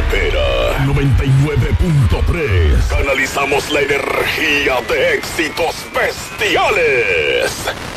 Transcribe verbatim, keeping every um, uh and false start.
carretera. noventa y nueve punto tres. Canalizamos la energía de éxitos bestiales.